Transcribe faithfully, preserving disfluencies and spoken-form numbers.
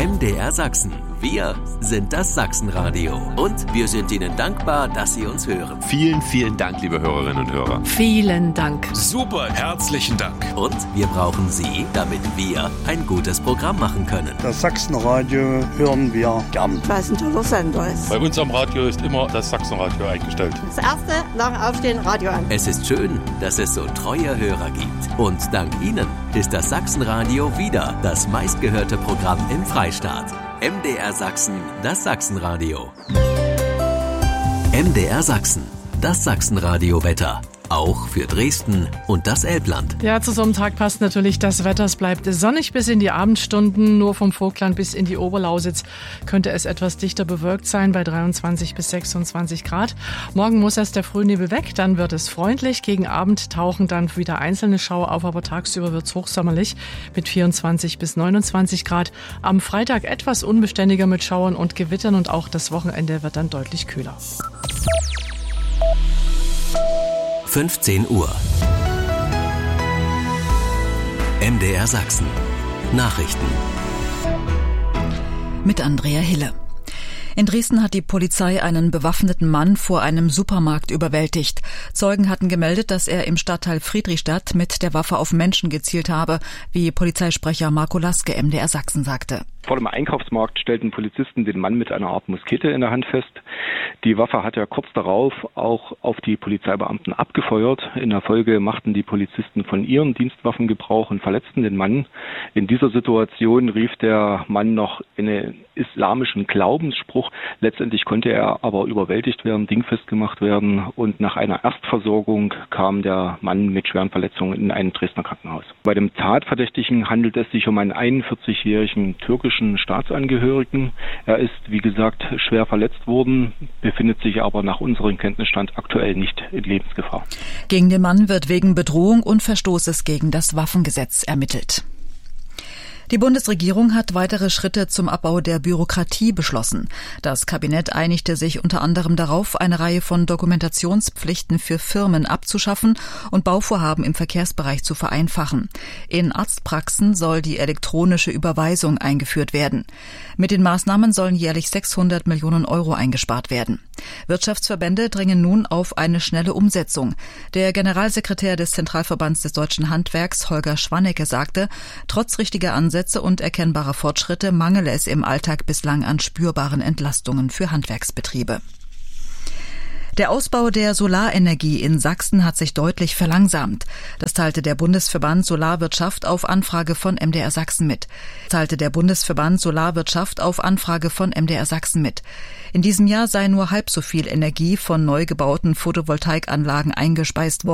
M D R Sachsen. Wir sind das Sachsenradio. Und wir sind Ihnen dankbar, dass Sie uns hören. Vielen, vielen Dank, liebe Hörerinnen und Hörer. Vielen Dank. Super, herzlichen Dank. Und wir brauchen Sie, damit wir ein gutes Programm machen können. Das Sachsenradio hören wir gern. Weil es ein toller Sender ist. Bei uns am Radio ist immer das Sachsenradio eingestellt. Das erste nach Aufstehen Radio an. Es ist schön, dass es so treue Hörer gibt. Und dank Ihnen ist das Sachsenradio wieder das meistgehörte Programm im Freistaat. M D R Sachsen, das Sachsenradio. M D R Sachsen, das Sachsenradio-Wetter. Auch für Dresden und das Elbland. Ja, zu so einem Tag passt natürlich das Wetter. Es bleibt sonnig bis in die Abendstunden. Nur vom Vogtland bis in die Oberlausitz könnte es etwas dichter bewölkt sein, bei dreiundzwanzig bis sechsundzwanzig Grad. Morgen muss erst der Frühnebel weg, dann wird es freundlich. Gegen Abend tauchen dann wieder einzelne Schauer auf, aber tagsüber wird es hochsommerlich mit vierundzwanzig bis neunundzwanzig Grad. Am Freitag etwas unbeständiger mit Schauern und Gewittern und auch das Wochenende wird dann deutlich kühler. fünfzehn Uhr. M D R Sachsen. Nachrichten. Mit Andrea Hille. In Dresden hat die Polizei einen bewaffneten Mann vor einem Supermarkt überwältigt. Zeugen hatten gemeldet, dass er im Stadtteil Friedrichstadt mit der Waffe auf Menschen gezielt habe, wie Polizeisprecher Marco Laske M D R Sachsen sagte. Vor dem Einkaufsmarkt stellten Polizisten den Mann mit einer Art Muskete in der Hand fest. Die Waffe hat er kurz darauf auch auf die Polizeibeamten abgefeuert. In der Folge machten die Polizisten von ihren Dienstwaffen Gebrauch und verletzten den Mann. In dieser Situation rief der Mann noch einen islamischen Glaubensspruch. Letztendlich konnte er aber überwältigt werden, dingfest gemacht werden und nach einer Erstversorgung kam der Mann mit schweren Verletzungen in ein Dresdner Krankenhaus. Bei dem Tatverdächtigen handelt es sich um einen einundvierzigjährigen türkischen Staatsangehörigen. Er ist, wie gesagt, schwer verletzt worden, befindet sich aber nach unserem Kenntnisstand aktuell nicht in Lebensgefahr. Gegen den Mann wird wegen Bedrohung und Verstoßes gegen das Waffengesetz ermittelt. Die Bundesregierung hat weitere Schritte zum Abbau der Bürokratie beschlossen. Das Kabinett einigte sich unter anderem darauf, eine Reihe von Dokumentationspflichten für Firmen abzuschaffen und Bauvorhaben im Verkehrsbereich zu vereinfachen. In Arztpraxen soll die elektronische Überweisung eingeführt werden. Mit den Maßnahmen sollen jährlich sechshundert Millionen Euro eingespart werden. Wirtschaftsverbände drängen nun auf eine schnelle Umsetzung. Der Generalsekretär des Zentralverbands des Deutschen Handwerks, Holger Schwannecke, sagte, trotz richtiger Ansätze und erkennbarer Fortschritte mangele es im Alltag bislang an spürbaren Entlastungen für Handwerksbetriebe. Der Ausbau der Solarenergie in Sachsen hat sich deutlich verlangsamt. Das teilte der Bundesverband Solarwirtschaft auf Anfrage von M D R Sachsen mit. Teilte der Bundesverband Solarwirtschaft auf Anfrage von M D R Sachsen mit. In diesem Jahr sei nur halb so viel Energie von neu gebauten Photovoltaikanlagen eingespeist worden.